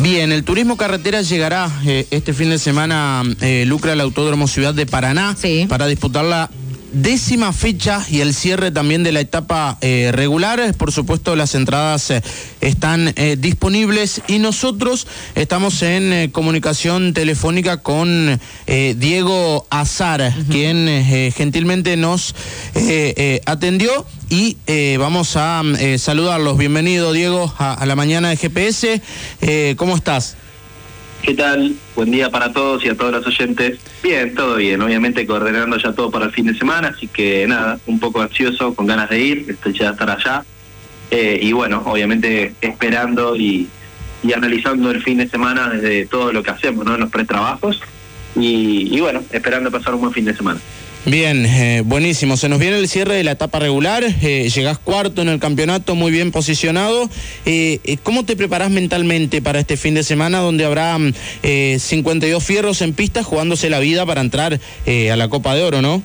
Bien, el turismo carretera llegará este fin de semana, Lucra, al Autódromo Ciudad de Paraná, sí, para disputar la 10ª fecha y el cierre también de la etapa regular. Por supuesto, las entradas están disponibles y nosotros estamos en comunicación telefónica con Diego Azar, quien gentilmente nos atendió y vamos a saludarlos. Bienvenido, Diego, a la mañana de GPS. ¿Cómo estás? ¿Qué tal? Buen día para todos y a todos los oyentes. Bien, todo bien, obviamente coordinando ya todo para el fin de semana, así que nada, un poco ansioso, con ganas de ir, estoy ya a estar allá. Y bueno, obviamente esperando y analizando el fin de semana desde todo lo que hacemos, ¿no? En los pretrabajos. Y bueno, esperando pasar un buen fin de semana. Bien, buenísimo. Se nos viene el cierre de la etapa regular, llegás cuarto en el campeonato, muy bien posicionado. ¿Cómo te preparás mentalmente para este fin de semana donde habrá 52 fierros en pista jugándose la vida para entrar a la Copa de Oro, no?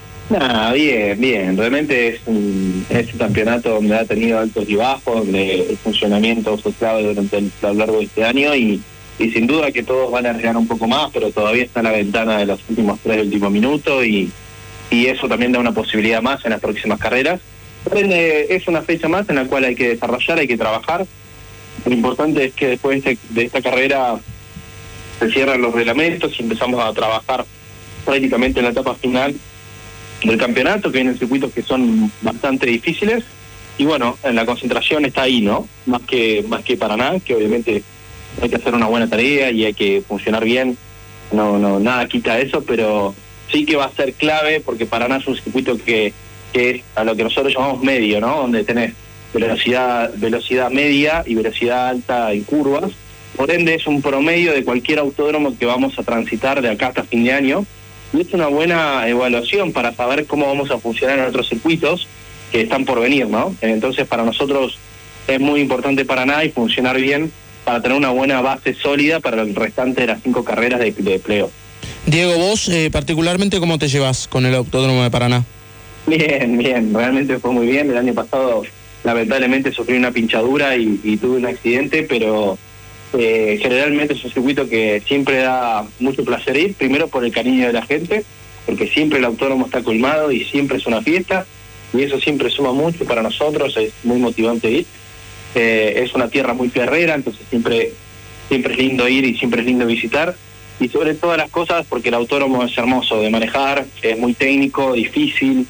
Bien. Realmente es un campeonato donde ha tenido altos y bajos, donde el funcionamiento fue clave durante a lo largo de este año y sin duda que todos van a arriesgar un poco más, pero todavía está en la ventana de los últimos 3 últimos minutos y eso también da una posibilidad más en las próximas carreras. Es una fecha más en la cual hay que desarrollar, hay que trabajar. Lo importante es que después de esta carrera se cierran los reglamentos y empezamos a trabajar prácticamente en la etapa final del campeonato, que vienen circuitos que son bastante difíciles. Y bueno, en la concentración está ahí, ¿no? Más que Paraná, que obviamente hay que hacer una buena tarea y hay que funcionar bien. No, nada quita eso, pero sí que va a ser clave porque Paraná es un circuito que es a lo que nosotros llamamos medio, ¿no? Donde tenés velocidad media y velocidad alta en curvas. Por ende es un promedio de cualquier autódromo que vamos a transitar de acá hasta fin de año. Y es una buena evaluación para saber cómo vamos a funcionar en otros circuitos que están por venir, ¿no? Entonces para nosotros es muy importante Paraná y funcionar bien para tener una buena base sólida para el restante de las 5 carreras de playoff. Diego, vos particularmente, ¿cómo te llevas con el Autódromo de Paraná? Bien, realmente fue muy bien. El año pasado lamentablemente sufrí una pinchadura y tuve un accidente, pero generalmente es un circuito que siempre da mucho placer ir, primero por el cariño de la gente, porque siempre el autódromo está colmado y siempre es una fiesta, y eso siempre suma mucho para nosotros, es muy motivante ir. Es una tierra muy fierrera, entonces siempre es lindo ir y siempre es lindo visitar. Y sobre todas las cosas, porque el autódromo es hermoso de manejar, es muy técnico, difícil,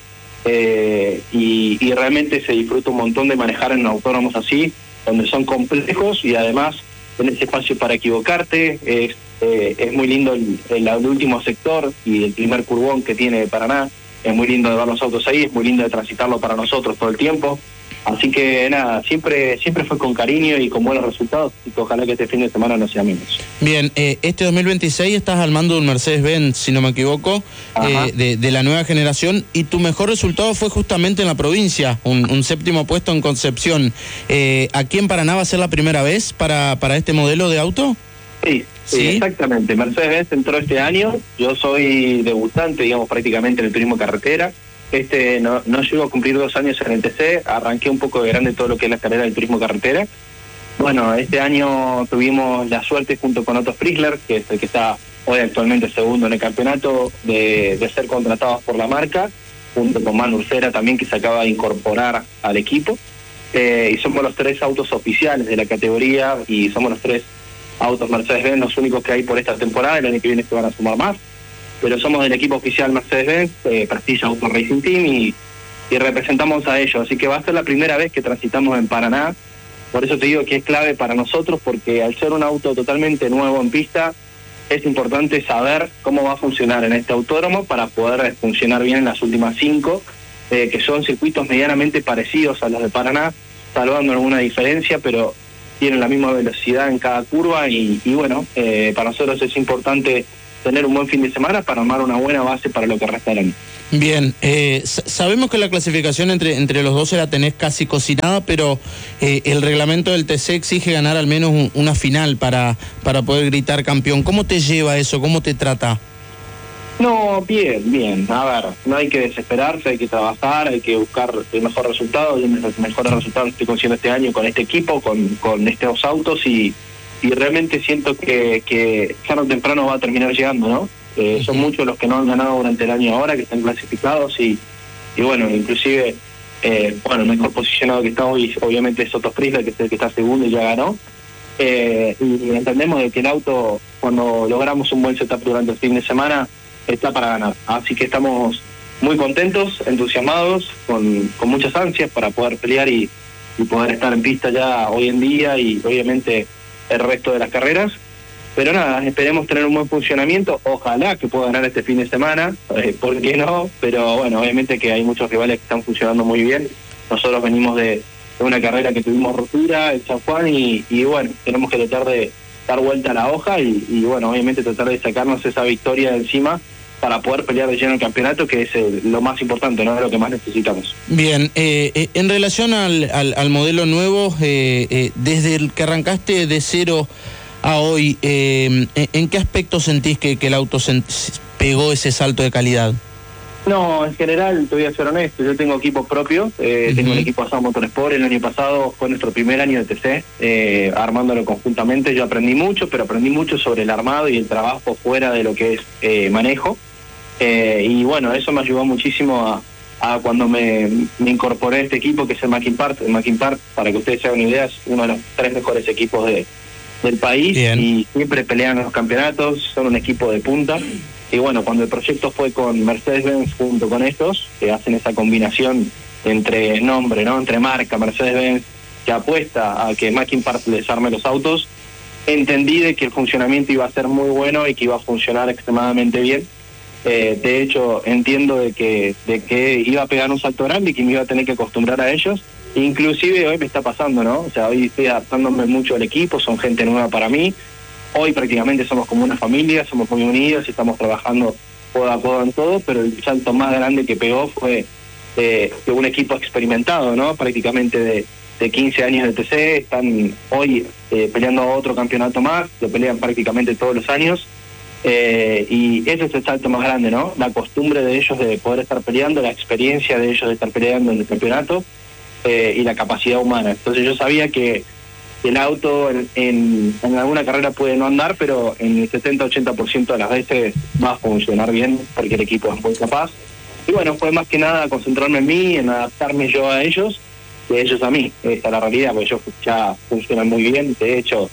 y realmente se disfruta un montón de manejar en autódromos así, donde son complejos y además tenés espacio para equivocarte. Es muy lindo el último sector y el primer curvón que tiene Paraná. Es muy lindo de ver los autos ahí, es muy lindo de transitarlo para nosotros todo el tiempo. Así que nada, siempre fue con cariño y con buenos resultados, y ojalá que este fin de semana no sea menos. Bien, este 2026 estás al mando de un Mercedes-Benz, si no me equivoco, de la nueva generación, y tu mejor resultado fue justamente en la provincia, un 7º puesto en Concepción. ¿Aquí en Paraná va a ser la primera vez para este modelo de auto? Sí, exactamente. Mercedes-Benz entró este año, yo soy debutante, digamos, prácticamente en el turismo carretera. No llego a cumplir 2 años en el TC, arranqué un poco de grande todo lo que es la carrera del turismo carretera. Bueno, este año tuvimos la suerte junto con Otto Frizzler, que es el que está hoy actualmente segundo en el campeonato, de ser contratados por la marca, junto con Manu Ursera también, que se acaba de incorporar al equipo. Y somos los 3 autos oficiales de la categoría y somos los 3 autos Mercedes-Benz, los únicos que hay por esta temporada. El año que viene se van a sumar más. Pero somos del equipo oficial Mercedes-Benz, Prestige Auto Racing Team, y representamos a ellos. Así que va a ser la primera vez que transitamos en Paraná. Por eso te digo que es clave para nosotros, porque al ser un auto totalmente nuevo en pista, es importante saber cómo va a funcionar en este autódromo para poder funcionar bien en las últimas 5, que son circuitos medianamente parecidos a los de Paraná, salvando alguna diferencia, pero tienen la misma velocidad en cada curva y bueno, para nosotros es importante tener un buen fin de semana para armar una buena base para lo que resta del año. Bien, sabemos que la clasificación entre los dos la tenés casi cocinada, pero el reglamento del TC exige ganar al menos una final para poder gritar campeón. ¿Cómo te lleva eso? ¿Cómo te trata? No, bien. A ver, no hay que desesperarse, hay que trabajar, hay que buscar el mejor resultado. Yo los mejores resultados estoy consiguiendo este año con este equipo, con estos autos y realmente siento que tarde o temprano va a terminar llegando, ¿no? Son muchos los que no han ganado durante el año ahora, que están clasificados y bueno, inclusive, el mejor posicionado que está hoy obviamente es Otto Friesler, que es el que está segundo y ya ganó. Y entendemos de que el auto, cuando logramos un buen setup durante el fin de semana, está para ganar. Así que estamos muy contentos, entusiasmados, con muchas ansias para poder pelear y poder estar en pista ya hoy en día y obviamente el resto de las carreras. Pero nada, esperemos tener un buen funcionamiento, ojalá que pueda ganar este fin de semana, ¿por qué no? Pero bueno, obviamente que hay muchos rivales que están funcionando muy bien. Nosotros venimos de una carrera que tuvimos rotura en San Juan y bueno, tenemos que tratar de dar vuelta a la hoja y bueno, obviamente tratar de sacarnos esa victoria de encima para poder pelear de lleno el campeonato, que es lo más importante, ¿no? Lo que más necesitamos. Bien, en relación al modelo nuevo, desde el que arrancaste de cero a hoy, ¿en qué aspecto sentís que el auto pegó ese salto de calidad? No, en general, te voy a ser honesto, yo tengo equipo propio, tengo un equipo Asao Motorsport. El año pasado fue nuestro primer año de TC, armándolo conjuntamente. Yo aprendí mucho, pero aprendí mucho sobre el armado y el trabajo fuera de lo que es manejo. Y bueno, eso me ayudó muchísimo a cuando me incorporé a este equipo, que es el Mackin Part. El Mackin Part, para que ustedes se hagan una idea, es uno de los 3 mejores equipos del país. Bien. Y siempre pelean los campeonatos, son un equipo de punta. Y bueno, cuando el proyecto fue con Mercedes-Benz junto con estos, que hacen esa combinación entre nombre, ¿no? Entre marca, Mercedes-Benz, que apuesta a que Mackin Part les arme los autos, entendí de que el funcionamiento iba a ser muy bueno y que iba a funcionar extremadamente bien. De hecho, entiendo de que iba a pegar un salto grande y que me iba a tener que acostumbrar a ellos. Inclusive hoy me está pasando, ¿no? O sea, hoy estoy adaptándome mucho al equipo, son gente nueva para mí. Hoy prácticamente somos como una familia, somos muy unidos y estamos trabajando codo a codo en todo, pero el salto más grande que pegó fue de un equipo experimentado, ¿no? Prácticamente de 15 años de TC, están hoy peleando otro campeonato más, lo pelean prácticamente todos los años. Y ese es el salto más grande, ¿no? La costumbre de ellos de poder estar peleando, la experiencia de ellos de estar peleando en el campeonato y la capacidad humana. Entonces yo sabía que el auto en alguna carrera puede no andar, pero en el 70-80% de las veces va a funcionar bien porque el equipo es muy capaz. Y bueno, fue más que nada concentrarme en mí, en adaptarme yo a ellos y ellos a mí. Esta es la realidad, porque ellos ya funcionan muy bien. De hecho,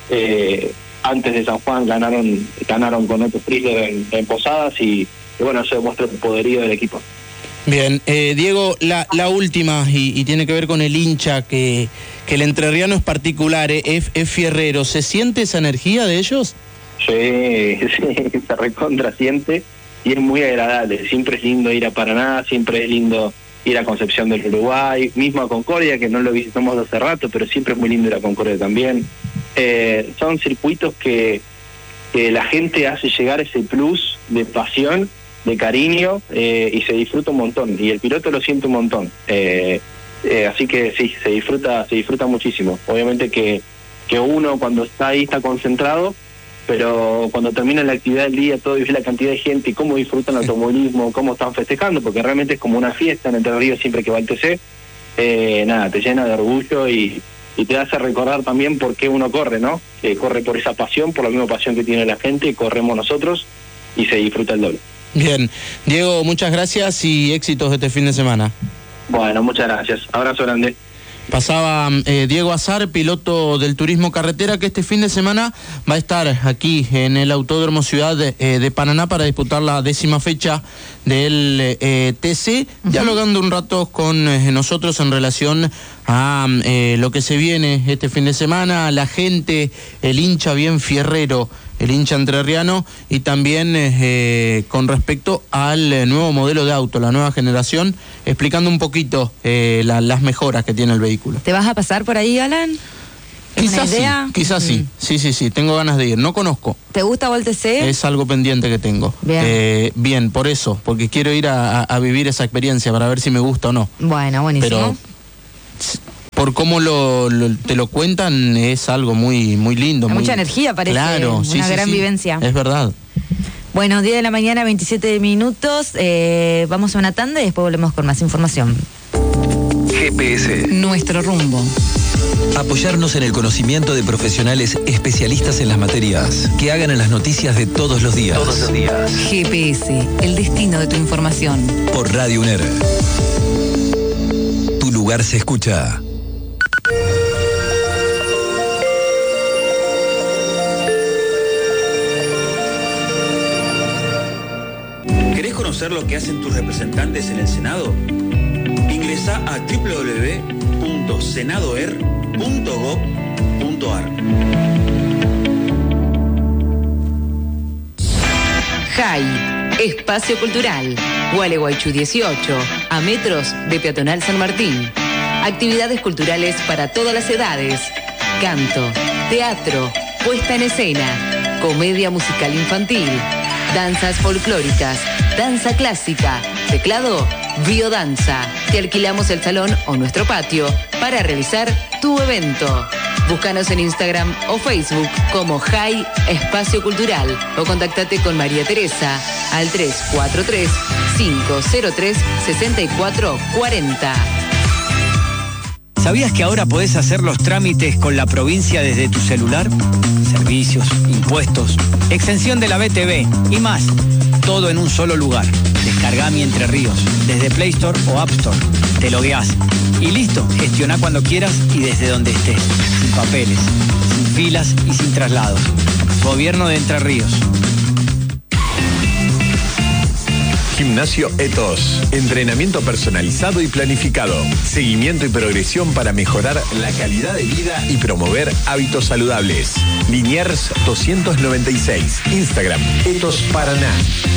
antes de San Juan ganaron con Otto Friesler en Posadas y bueno, eso demuestra el poderío del equipo. Bien, Diego, la última y tiene que ver con el hincha, que el entrerriano es particular, es fierrero. ¿Se siente esa energía de ellos? Sí, se recontra siente y es muy agradable. Siempre es lindo ir a Paraná, siempre es lindo ir a Concepción del Uruguay, mismo a Concordia, que no lo visitamos hace rato, pero siempre es muy lindo ir a Concordia también. Son circuitos que la gente hace llegar ese plus de pasión, de cariño, y se disfruta un montón, y el piloto lo siente un montón. Así que sí, se disfruta muchísimo. Obviamente que uno cuando está ahí está concentrado, pero cuando termina la actividad del día, todo y ve la cantidad de gente y cómo disfrutan el automovilismo, cómo están festejando, porque realmente es como una fiesta en Entre Ríos siempre que va al TC. Nada, te llena de orgullo y te hace recordar también por qué uno corre, ¿no? Corre por esa pasión, por la misma pasión que tiene la gente, corremos nosotros y se disfruta el doble. Bien, Diego, muchas gracias y éxitos este fin de semana. Bueno, muchas gracias. Abrazo grande. Pasaba Diego Azar, piloto del turismo carretera, que este fin de semana va a estar aquí en el Autódromo Ciudad de Paraná para disputar la 10ª fecha del TC, dialogando un rato con nosotros en relación a lo que se viene este fin de semana, la gente, el hincha bien fierrero, el hincha entrerriano, y también con respecto al nuevo modelo de auto, la nueva generación, explicando un poquito las mejoras que tiene el vehículo. ¿Te vas a pasar por ahí, Alan? Quizás sí, sí, tengo ganas de ir, no conozco. ¿Te gusta Volt TC? Es algo pendiente que tengo. Bien, por eso, porque quiero ir a vivir esa experiencia para ver si me gusta o no. Bueno, buenísimo. Pero por cómo te lo cuentan, es algo muy lindo. Mucha energía, parece. Claro, una gran vivencia. Es verdad. Bueno, 10 de la mañana, 27 minutos. Vamos a una tanda y después volvemos con más información. GPS. Nuestro rumbo. Apoyarnos en el conocimiento de profesionales especialistas en las materias que hagan en las noticias de todos los días. GPS, el destino de tu información. Por Radio UNER. Tu lugar se escucha. ¿Querés conocer lo que hacen tus representantes en el Senado? Ingresá a www.senadoer.gov.ar. JAI, Espacio Cultural, Gualeguaychú 18, a metros de Peatonal San Martín. Actividades culturales para todas las edades. Canto, teatro, puesta en escena, comedia musical infantil, danzas folclóricas, danza clásica, teclado, biodanza. Te alquilamos el salón o nuestro patio para realizar tu evento. Búscanos en Instagram o Facebook como JAI Espacio Cultural o contactate con María Teresa al 343-503-6440. ¿Sabías que ahora podés hacer los trámites con la provincia desde tu celular? Servicios, impuestos, exención de la BTV y más. Todo en un solo lugar. Descargá Mi Entre Ríos desde Play Store o App Store. Te logueás y listo. Gestioná cuando quieras y desde donde estés. Sin papeles, sin filas y sin traslados. Gobierno de Entre Ríos. Gimnasio Etos. Entrenamiento personalizado y planificado. Seguimiento y progresión para mejorar la calidad de vida y promover hábitos saludables. Liniers 296. Instagram Etos Paraná.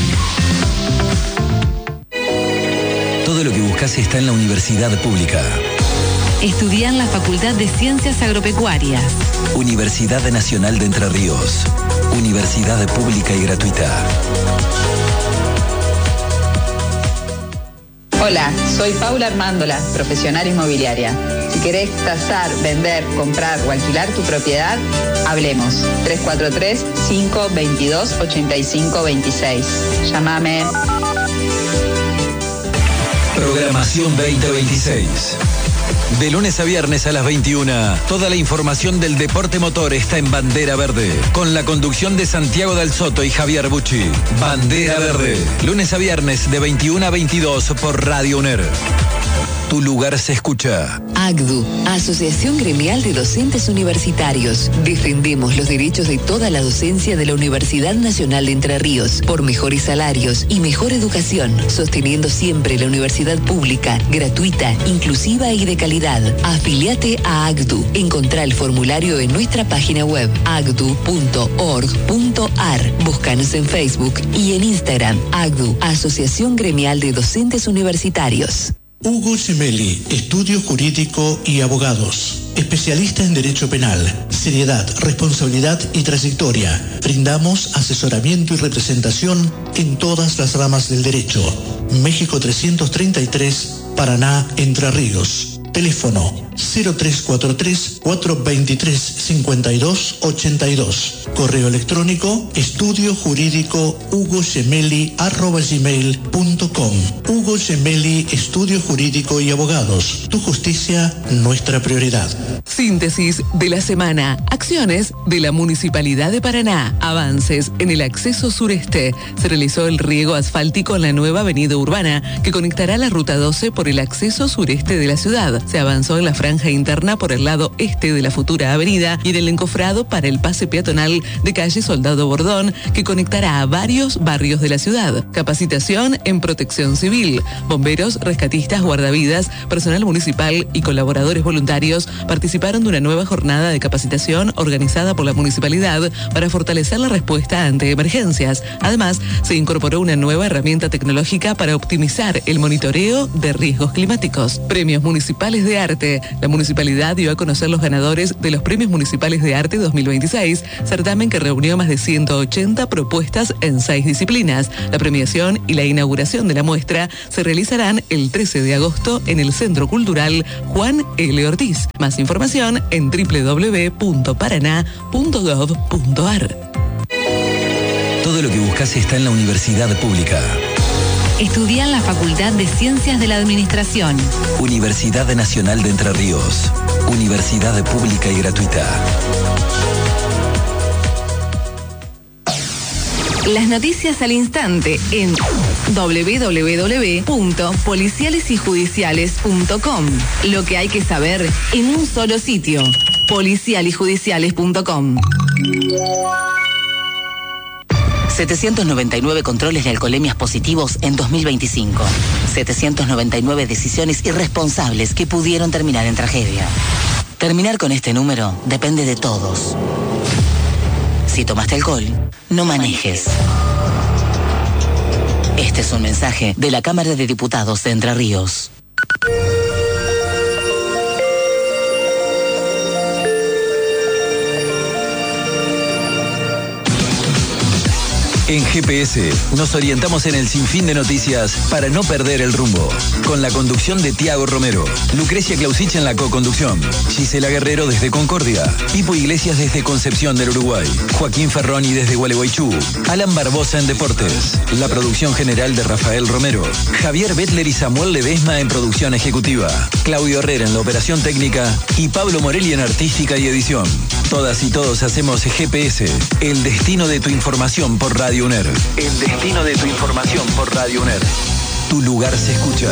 Todo lo que buscas está en la Universidad Pública. Estudia en la Facultad de Ciencias Agropecuarias. Universidad Nacional de Entre Ríos. Universidad pública y gratuita. Hola, soy Paula Armándola, profesional inmobiliaria. Si querés tasar, vender, comprar o alquilar tu propiedad, hablemos. 343-522-8526. Llámame. Programación 2026. De lunes a viernes a las 21, toda la información del deporte motor está en Bandera Verde, con la conducción de Santiago Del Soto y Javier Bucci. Bandera Verde, lunes a viernes de 21 a 22 por Radio UNER. Tu lugar se escucha. AGDU, Asociación Gremial de Docentes Universitarios. Defendemos los derechos de toda la docencia de la Universidad Nacional de Entre Ríos por mejores salarios y mejor educación, sosteniendo siempre la universidad pública, gratuita, inclusiva y de calidad. Afiliate a AGDU. Encontrá el formulario en nuestra página web agdu.org.ar. Búscanos en Facebook y en Instagram. AGDU, Asociación Gremial de Docentes Universitarios. Hugo Gemelli, Estudio Jurídico y Abogados. Especialista en Derecho Penal, seriedad, responsabilidad y trayectoria. Brindamos asesoramiento y representación en todas las ramas del derecho. México 333, Paraná, Entre Ríos. Teléfono 0343-423-5282. Correo electrónico estudiojurídico@gmail.com. Hugo Gemelli, Estudio Jurídico y Abogados. Tu justicia, nuestra prioridad. Síntesis de la semana. Acciones de la Municipalidad de Paraná. Avances en el acceso sureste. Se realizó el riego asfáltico en la nueva avenida urbana que conectará la ruta 12 por el acceso sureste de la ciudad. Se avanzó en la franja interna por el lado este de la futura avenida y del encofrado para el pase peatonal de calle Soldado Bordón que conectará a varios barrios de la ciudad. Capacitación en protección civil. Bomberos, rescatistas, guardavidas, personal municipal y colaboradores voluntarios participaron de una nueva jornada de capacitación organizada por la municipalidad para fortalecer la respuesta ante emergencias. Además, se incorporó una nueva herramienta tecnológica para optimizar el monitoreo de riesgos climáticos. Premios municipales de arte. La municipalidad dio a conocer los ganadores de los Premios Municipales de Arte 2026, certamen que reunió más de 180 propuestas en 6 disciplinas. La premiación y la inauguración de la muestra se realizarán el 13 de agosto en el Centro Cultural Juan L. Ortiz. Más información en www.paraná.gov.ar. Todo lo que buscas está en la Universidad Pública. Estudia en la Facultad de Ciencias de la Administración. Universidad Nacional de Entre Ríos. Universidad pública y gratuita. Las noticias al instante en www.policialesyjudiciales.com. Lo que hay que saber en un solo sitio. policialyjudiciales.com. 799 controles de alcoholemias positivos en 2025. 799 decisiones irresponsables que pudieron terminar en tragedia. Terminar con este número depende de todos. Si tomaste alcohol, no manejes. Este es un mensaje de la Cámara de Diputados de Entre Ríos. En GPS nos orientamos en el sinfín de noticias para no perder el rumbo. Con la conducción de Tiago Romero, Lucrecia Clausich en la co-conducción, Gisela Guerrero desde Concordia, Pipo Iglesias desde Concepción del Uruguay, Joaquín Ferroni desde Gualeguaychú, Alan Barbosa en Deportes, la producción general de Rafael Romero, Javier Bettler y Samuel Ledesma en producción ejecutiva, Claudio Herrera en la operación técnica y Pablo Morelli en artística y edición. Todas y todos hacemos GPS, el destino de tu información por Radio UNER. El destino de tu información por Radio UNER. Tu lugar se escucha.